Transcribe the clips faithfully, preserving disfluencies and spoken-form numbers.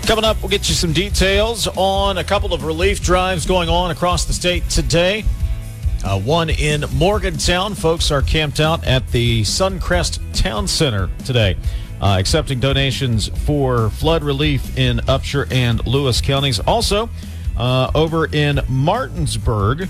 Coming up, we'll get you some details on a couple of relief drives going on across the state today. Uh, one in Morgantown. Folks are camped out at the Suncrest Town Center today, uh, accepting donations for flood relief in Upshur and Lewis counties. Also, uh, over in Martinsburg,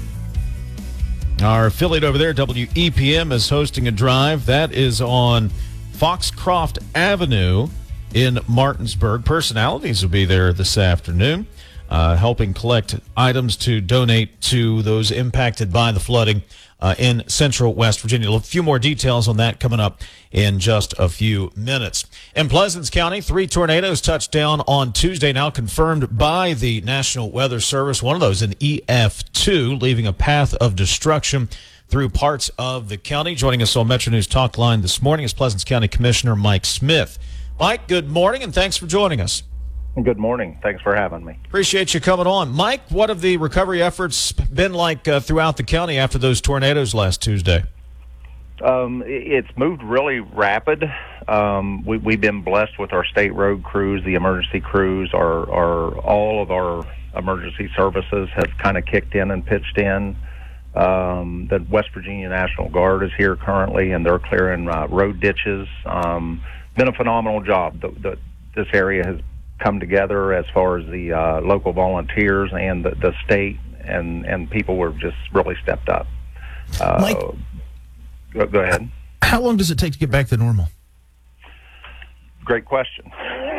our affiliate over there, W E P M, is hosting a drive. That is on Foxcroft Avenue in Martinsburg. Personalities will be there this afternoon, uh, helping collect items to donate to those impacted by the flooding uh, in central West Virginia. A few more details on that coming up in just a few minutes. In Pleasants County, three tornadoes touched down on Tuesday, now confirmed by the National Weather Service. One of those in E F two, leaving a path of destruction through parts of the county. Joining us on Metro News Talk Line this morning is Pleasants County Commissioner Mike Smith. Mike, good morning, and thanks for joining us. Good morning. Thanks for having me. Appreciate you coming on. Mike, what have the recovery efforts been like uh, throughout the county after those tornadoes last Tuesday? Um, it's moved really rapid. Um, we, we've been blessed with our state road crews, the emergency crews, our, our all of our emergency services have kind of kicked in and pitched in. Um, the West Virginia National Guard is here currently, and they're clearing uh, road ditches. Um, been a phenomenal job. The, the, this area has come together as far as the uh, local volunteers and the, the state, and, and people were just really stepped up. Uh, Mike, go, go ahead. How long does it take to get back to normal? Great question.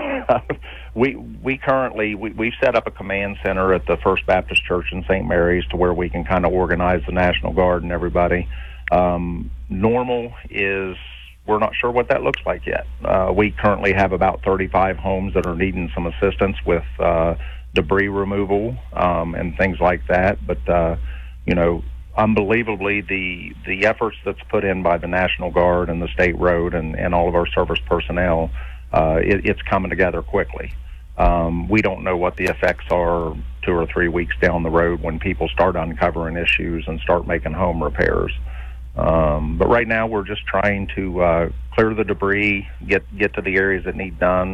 we we currently we we've set up a command center at the First Baptist Church in Saint Mary's to where we can kind of organize the National Guard and everybody. Um, normal is we're not sure what that looks like yet. Uh, we currently have about thirty-five homes that are needing some assistance with uh, debris removal um, and things like that. But uh, you know, unbelievably, the the efforts that's put in by the National Guard and the state road and, and all of our service personnel, uh, it, it's coming together quickly. Um, we don't know what the effects are two or three weeks down the road when people start uncovering issues and start making home repairs. Um, but right now, we're just trying to uh, clear the debris, get get to the areas that need done,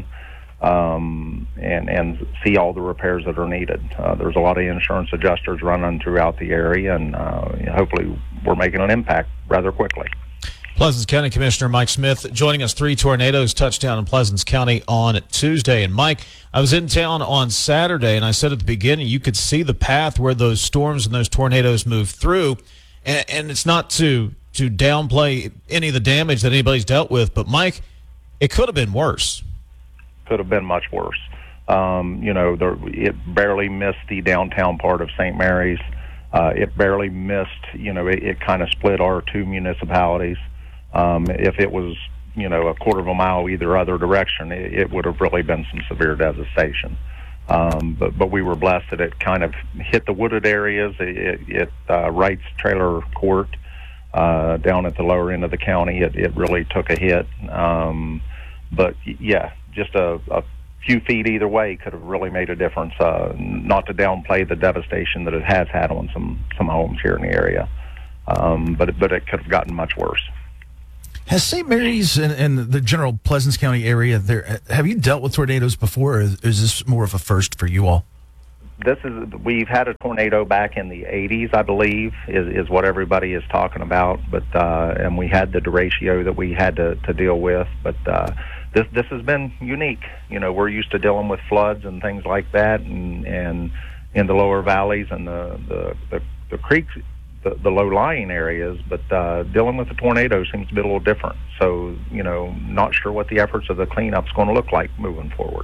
um, and and see all the repairs that are needed. Uh, there's a lot of insurance adjusters running throughout the area, and uh, hopefully, we're making an impact rather quickly. Pleasants County Commissioner Mike Smith joining us. Three tornadoes touched down in Pleasants County on Tuesday. And Mike, I was in town on Saturday, and I said at the beginning you could see the path where those storms and those tornadoes moved through. And, and it's not to to downplay any of the damage that anybody's dealt with, but Mike, it could have been worse. Could have been much worse. Um, you know, there, it barely missed the downtown part of Saint Mary's. Uh, it barely missed, you know, it, it kind of split our two municipalities. Um, if it was, you know, a quarter of a mile either other direction, it, it would have really been some severe devastation. Um, but, but we were blessed that it kind of hit the wooded areas. It, it uh, Wright's Trailer Court uh, down at the lower end of the county, it, it really took a hit. Um, but, yeah, just a, a few feet either way could have really made a difference, uh, not to downplay the devastation that it has had on some, some homes here in the area. Um, but, but it could have gotten much worse. Has Saint Mary's and, and the general Pleasants County area there, have you dealt with tornadoes before, or is, is this more of a first for you all? This is, we've had a tornado back in the eighties, I believe, is, is what everybody is talking about. But, uh, and we had the derecho that we had to, to deal with. But, uh, this, this has been unique. You know, we're used to dealing with floods and things like that, and, and in the lower valleys and the, the, the, the creeks, the, the low-lying areas, but uh, dealing with the tornado seems to be a little different. So, you know, not sure what the efforts of the cleanup's going to look like moving forward.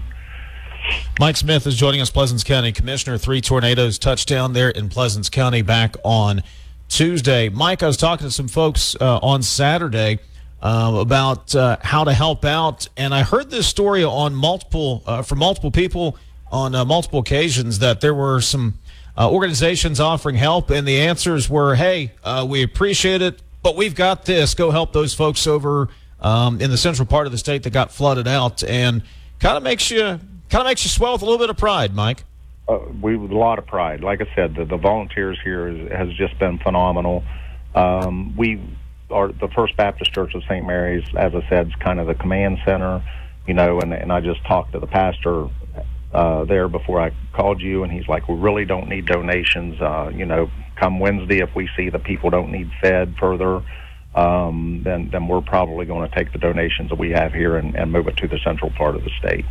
Mike Smith is joining us, Pleasants County Commissioner. Three tornadoes touched down there in Pleasants County back on Tuesday. Mike, I was talking to some folks uh, on Saturday uh, about uh, how to help out, and I heard this story on multiple uh, from multiple people on uh, multiple occasions that there were some Uh, organizations offering help, and the answers were, hey, uh, we appreciate it, but we've got this. Go help those folks over um, in the central part of the state that got flooded out, and kind of makes you kind of makes you swell with a little bit of pride, Mike. Uh, we with a lot of pride. Like I said, the, the volunteers here is, has just been phenomenal. Um, we are the First Baptist Church of Saint Mary's, as I said, is kind of the command center, you know, and, and I just talked to the pastor uh, there before I called you, and he's like, we really don't need donations. Uh, you know, come Wednesday, if we see that people don't need fed further, um, then then we're probably going to take the donations that we have here and, and move it to the central part of the state.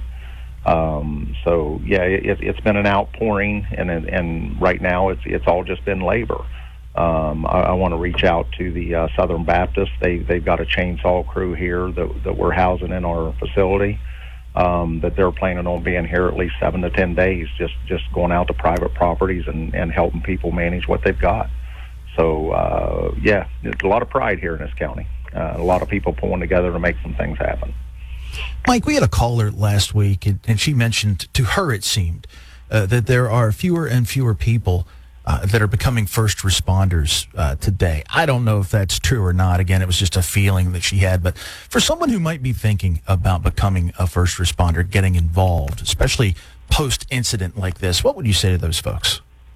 Um, so yeah, it, it's been an outpouring, and and right now it's it's all just been labor. Um, I, I want to reach out to the uh, Southern Baptist. They they've got a chainsaw crew here that that we're housing in our facility. Um, that they're planning on being here at least seven to ten days, just just going out to private properties and and helping people manage what they've got. So uh, yeah, there's a lot of pride here in this county. Uh, a lot of people pulling together to make some things happen. Mike, we had a caller last week, and, and she mentioned, to her it seemed, uh, that there are fewer and fewer people uh, that are becoming first responders uh, today. I don't know if that's true or not. Again, it was just a feeling that she had. But for someone who might be thinking about becoming a first responder, getting involved, especially post-incident like this, what would you say to those folks?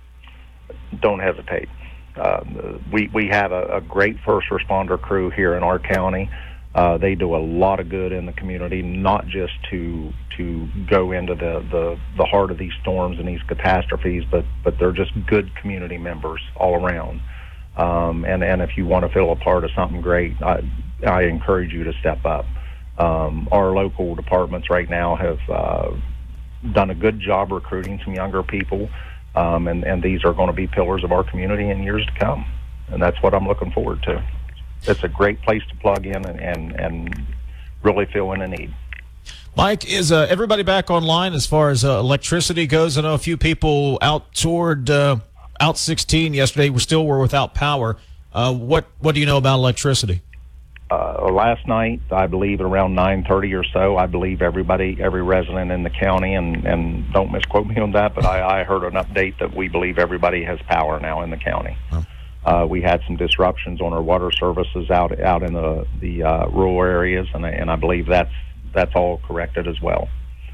Don't hesitate. Uh, we, we have a, a great first responder crew here in our county. Uh, they do a lot of good in the community, not just to to go into the, the, the heart of these storms and these catastrophes, but, but they're just good community members all around. Um, and, and if you want to feel a part of something great, I, I encourage you to step up. Um, our local departments right now have uh, done a good job recruiting some younger people, um, and, and these are going to be pillars of our community in years to come. And that's what I'm looking forward to. It's a great place to plug in and, and, and really feel in a need. Mike, is uh, everybody back online as far as uh, electricity goes? I know a few people out toward uh, out sixteen yesterday were still were without power. Uh, what what do you know about electricity? Uh, last night, I believe around nine thirty or so, I believe everybody, every resident in the county, and, and don't misquote me on that, but I, I heard an update that we believe everybody has power now in the county. Huh. Uh, we had some disruptions on our water services out out in the the uh, rural areas, and and I believe that's that's all corrected as well.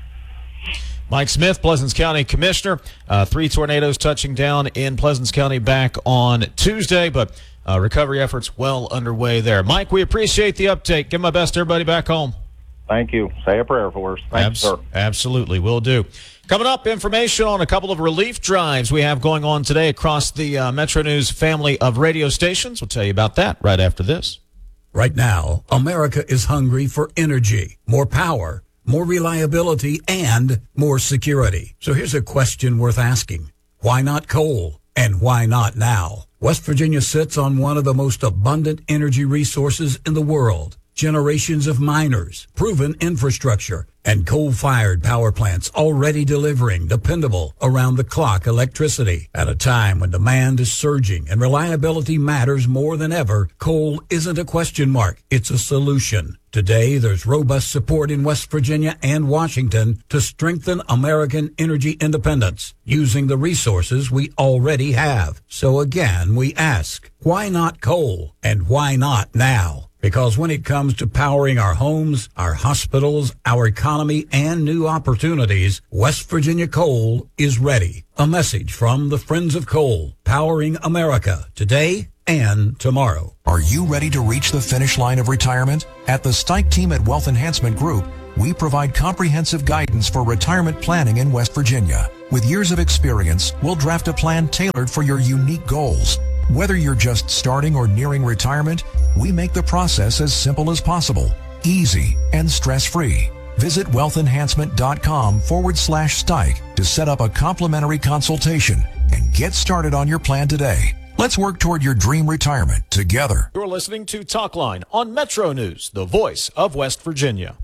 Mike Smith, Pleasants County Commissioner. Uh, three tornadoes touching down in Pleasants County back on Tuesday, but uh, recovery efforts well underway there. Mike, we appreciate the update. Give my best to everybody back home. Thank you. Say a prayer for us. Thanks, Abs- sir. Absolutely, will do. Coming up, information on a couple of relief drives we have going on today across the uh, Metro News family of radio stations. We'll tell you about that right after this. Right now, America is hungry for energy, more power, more reliability, and more security. So here's a question worth asking. Why not coal? And why not now? West Virginia sits on one of the most abundant energy resources in the world. Generations of miners, proven infrastructure, and coal-fired power plants already delivering dependable, around-the-clock electricity. At a time when demand is surging and reliability matters more than ever, coal isn't a question mark, it's a solution. Today, there's robust support in West Virginia and Washington to strengthen American energy independence using the resources we already have. So again, we ask, why not coal? And why not now? Because when it comes to powering our homes, our hospitals, our economy, and new opportunities, West Virginia Coal is ready. A message from the Friends of Coal, powering America today and tomorrow. Are you ready to reach the finish line of retirement? At the Stike team at Wealth Enhancement Group, we provide comprehensive guidance for retirement planning in West Virginia. With years of experience, we'll draft a plan tailored for your unique goals. Whether you're just starting or nearing retirement, we make the process as simple as possible, easy, and stress-free. Visit wealthenhancement.com forward slash Stike to set up a complimentary consultation and get started on your plan today. Let's work toward your dream retirement together. You're listening to Talkline on Metro News, the voice of West Virginia.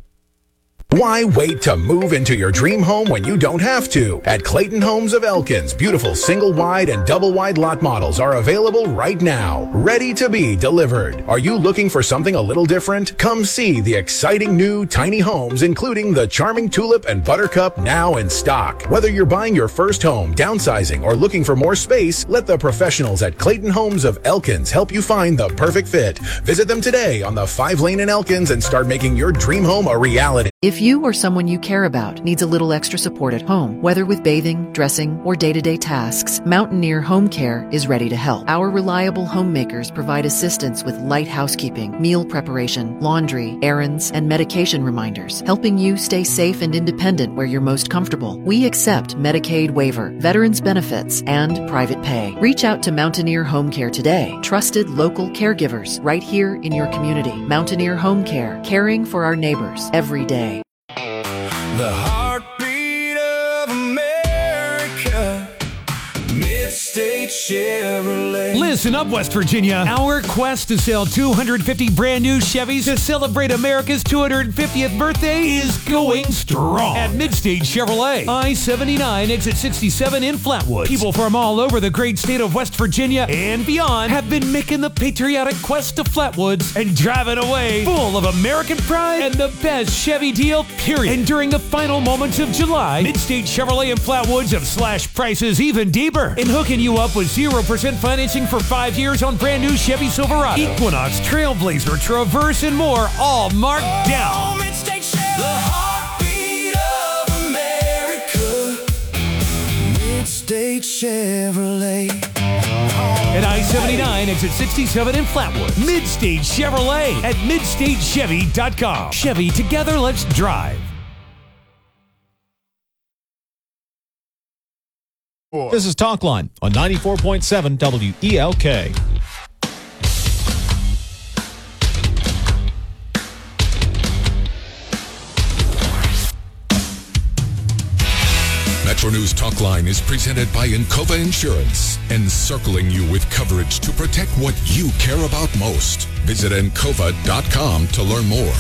Why wait to move into your dream home when you don't have to? At Clayton Homes of Elkins, beautiful single-wide and double-wide lot models are available right now, ready to be delivered. Are you looking for something a little different? Come see the exciting new tiny homes, including the charming Tulip and Buttercup, now in stock. Whether you're buying your first home, downsizing, or looking for more space, let the professionals at Clayton Homes of Elkins help you find the perfect fit. Visit them today on the five lane in Elkins and start making your dream home a reality. If you or someone you care about needs a little extra support at home, whether with bathing, dressing, or day-to-day tasks, Mountaineer Home Care is ready to help. Our reliable homemakers provide assistance with light housekeeping, meal preparation, laundry, errands, and medication reminders, helping you stay safe and independent where you're most comfortable. We accept Medicaid waiver, veterans benefits, and private pay. Reach out to Mountaineer Home Care today. Trusted local caregivers right here in your community. Mountaineer Home Care, caring for our neighbors every day. The heartbeat of America, Mid-State Chevrolet. Listen up, West Virginia. Our quest to sell two hundred fifty brand new Chevys to celebrate America's two hundred fiftieth birthday is going strong at Mid-State Chevrolet. I seventy-nine, exit sixty-seven in Flatwoods. People from all over the great state of West Virginia and beyond have been making the patriotic quest to Flatwoods and driving away full of American pride and the best Chevy deal, period. And during the final moments of July, Mid-State Chevrolet and Flatwoods have slashed prices even deeper and hooking you up with zero percent financing for five years on brand new Chevy Silverado, Equinox, Trailblazer, Traverse, and more, all marked down. Oh, Mid-State Chevrolet, the heartbeat of America, Mid-State Chevrolet. At I seventy-nine, exit sixty-seven in Flatwood. Mid-State Chevrolet at mid state chevy dot com. Chevy, together, let's drive. This is Talkline on ninety-four point seven W E L K. Metro News Talkline is presented by Encova Insurance, encircling you with coverage to protect what you care about most. Visit encova dot com to learn more.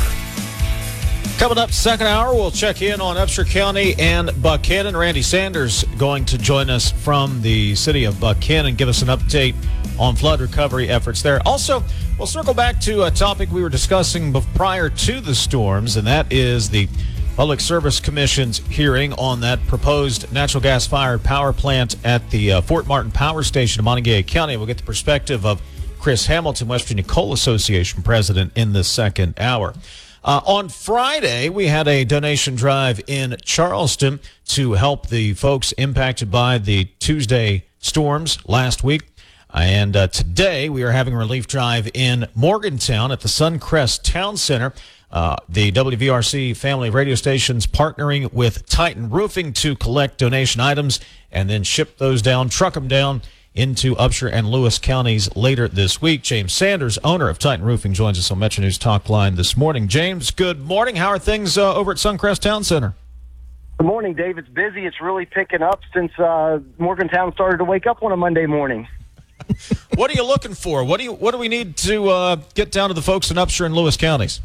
Coming up second hour, we'll check in on Upshur County and Buchanan. Randy Sanders going to join us from the city of Buchanan, give us an update on flood recovery efforts there. Also, we'll circle back to a topic we were discussing prior to the storms, and that is the Public Service Commission's hearing on that proposed natural gas-fired power plant at the uh, Fort Martin Power Station in Montague County. We'll get the perspective of Chris Hamilton, West Virginia Coal Association president, in the second hour. Uh, on Friday, we had a donation drive in Charleston to help the folks impacted by the Tuesday storms last week. And uh, today, we are having a relief drive in Morgantown at the Suncrest Town Center. Uh, the W V R C family of radio stations partnering with Titan Roofing to collect donation items and then ship those down, truck them down into Upshur and Lewis counties later this week. James Sanders, owner of Titan Roofing, joins us on Metro News Talkline this morning. James, good morning. How are things uh, over at Suncrest Town Center? Good morning, Dave. It's busy. It's really picking up since uh, Morgantown started to wake up on a Monday morning. What are you looking for? What do you What do we need to uh, get down to the folks in Upshur and Lewis counties?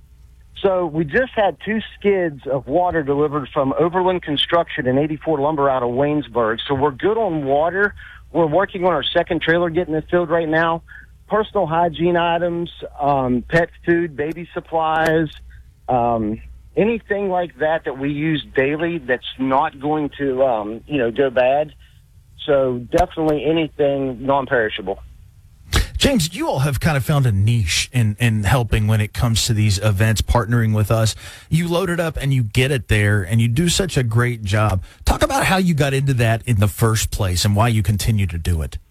So we just had two skids of water delivered from Overland Construction and eighty-four Lumber out of Waynesburg. So we're good on water. We're working on our second trailer getting it filled right now. Personal hygiene items, um, pet food, baby supplies, um, anything like that that we use daily that's not going to, um, you know, go bad. So definitely anything non-perishable. James, you all have kind of found a niche in, in helping when it comes to these events, partnering with us. You load it up and you get it there, and you do such a great job. Talk about how you got into that in the first place and why you continue to do it.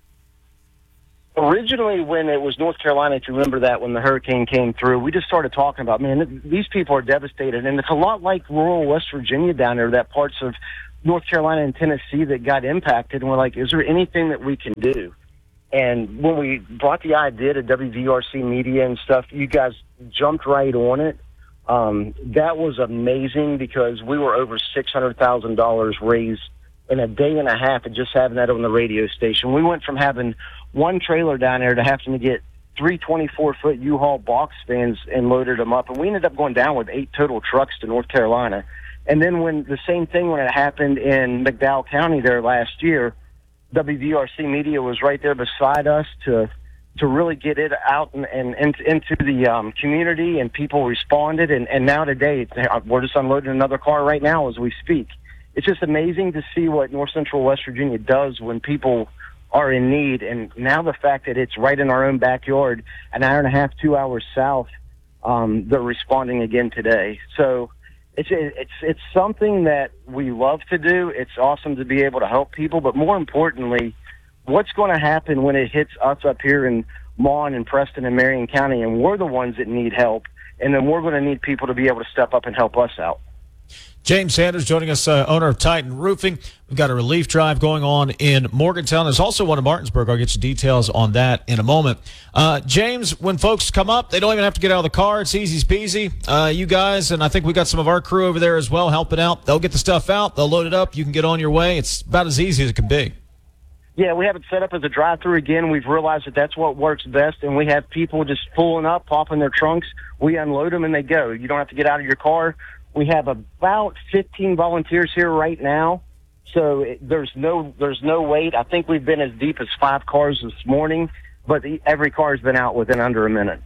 Originally, when it was North Carolina, if you remember that, when the hurricane came through, we just started talking about, man, these people are devastated. And it's a lot like rural West Virginia down there, that parts of North Carolina and Tennessee that got impacted. And we're like, is there anything that we can do? And when we brought the idea to W V R C Media and stuff, you guys jumped right on it. Um, that was amazing because we were over six hundred thousand dollars raised in a day and a half and just having that on the radio station. We went from having one trailer down there to having to get three twenty-four foot U-Haul box vans and loaded them up. And we ended up going down with eight total trucks to North Carolina. And then when the same thing when it happened in McDowell County there last year, W V R C Media was right there beside us to to really get it out and, and, and into the um, community, and people responded. And, and now today, we're just unloading another car right now as we speak. It's just amazing to see what North Central West Virginia does when people are in need. And now the fact that it's right in our own backyard, an hour and a half, two hours south, um, they're responding again today. So It's it's it's something that we love to do. It's awesome to be able to help people, but more importantly, what's going to happen when it hits us up here in Mon and Preston and Marion County, and we're the ones that need help, and then we're going to need people to be able to step up and help us out. James Sanders joining us, uh, owner of Titan Roofing. We've got a relief drive going on in Morgantown. There's also one in Martinsburg. I'll get you details on that in a moment. Uh, James, when folks come up, they don't even have to get out of the car. It's easy peasy. Uh, you guys, and I think we got some of our crew over there as well helping out. They'll get the stuff out. They'll load it up. You can get on your way. It's about as easy as it can be. Yeah, we have it set up as a drive-through again. We've realized that that's what works best, and we have people just pulling up, popping their trunks. We unload them, and they go. You don't have to get out of your car. We have about fifteen volunteers here right now, so it, there's no there's no wait. I think we've been as deep as five cars this morning, but the, every car has been out within under a minute.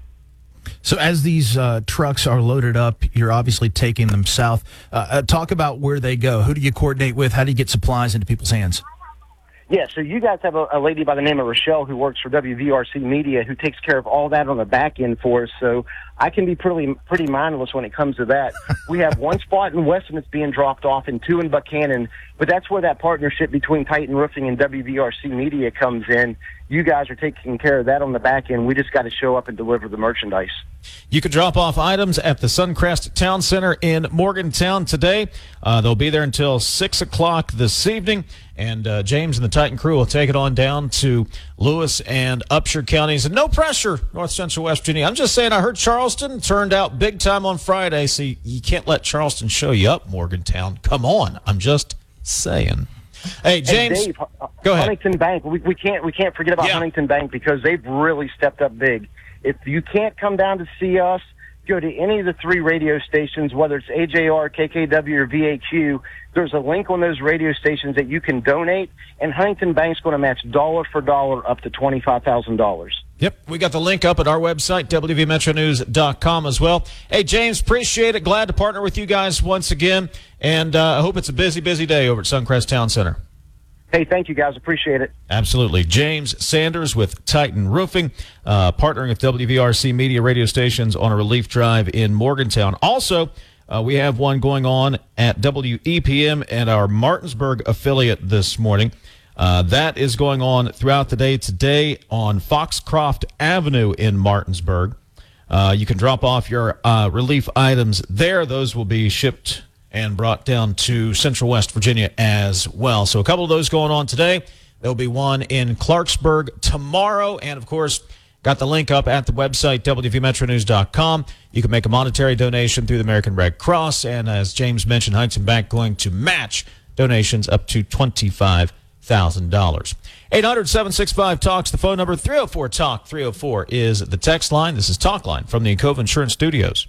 So as these uh, trucks are loaded up, you're obviously taking them south. Uh, uh, talk about where they go. Who do you coordinate with? How do you get supplies into people's hands? Yeah, so you guys have a, a lady by the name of Rochelle who works for W V R C Media who takes care of all that on the back end for us. So I can be pretty pretty mindless when it comes to that. We have one spot in Weston that's being dropped off and two in Buchanan, but that's where that partnership between Titan Roofing and W V R C Media comes in. You guys are taking care of that on the back end. We just got to show up and deliver the merchandise. You can drop off items at the Suncrest Town Center in Morgantown today. Uh, they'll be there until six o'clock this evening, and uh, James and the Titan crew will take it on down to Lewis and Upshur counties. And no pressure, North Central West Virginia. I'm just saying I heard Charleston turned out big time on Friday, so you, you can't let Charleston show you up, Morgantown. Come on. I'm just saying. Hey, James, hey, Dave, go ahead. Huntington Bank, we, we can't we can't forget about yeah. Huntington Bank because they've really stepped up big. If you can't come down to see us, go to any of the three radio stations, whether it's A J R, K K W, or V H U. There's a link on those radio stations that you can donate, and Huntington Bank's going to match dollar for dollar up to twenty-five thousand dollars. Yep, we got the link up at our website, W V Metro News dot com as well. Hey, James, appreciate it. Glad to partner with you guys once again, and uh, I hope it's a busy, busy day over at Suncrest Town Center. Hey, thank you, guys. Appreciate it. Absolutely. James Sanders with Titan Roofing, uh, partnering with W V R C Media radio stations on a relief drive in Morgantown. Also, uh, we have one going on at W E P M and our Martinsburg affiliate this morning. Uh, that is going on throughout the day today on Foxcroft Avenue in Martinsburg. Uh, you can drop off your uh, relief items there. Those will be shipped and brought down to Central West Virginia as well. So a couple of those going on today. There'll be one in Clarksburg tomorrow. And, of course, got the link up at the website, W V Metro News dot com. You can make a monetary donation through the American Red Cross. And as James mentioned, Huntington Bank going to match donations up to twenty-five thousand dollars. eight hundred, seven six five, TALKS, the phone number. three oh four, TALK, three oh four is the text line. This is Talk Line from the Encova Insurance Studios.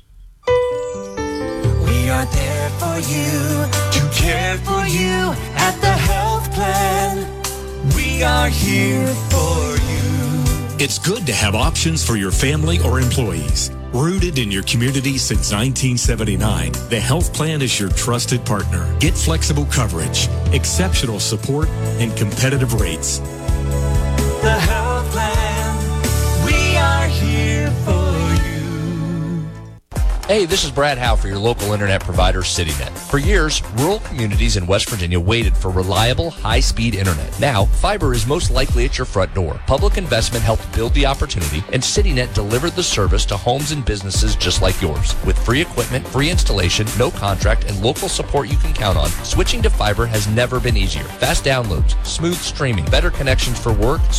We are there for you, to care for you at the health plan. We are here for you. It's good to have options for your family or employees. Rooted in your community since nineteen seventy-nine, the Health Plan is your trusted partner. Get flexible coverage, exceptional support, and competitive rates. The Health Plan, we are here for you. Hey, this is Brad Howe for your local internet provider, CityNet. For years, rural communities in West Virginia waited for reliable, high-speed internet. Now, fiber is most likely at your front door. Public investment helped build the opportunity, and CityNet delivered the service to homes and businesses just like yours. With free equipment, free installation, no contract, and local support you can count on, switching to fiber has never been easier. Fast downloads, smooth streaming, better connections for work,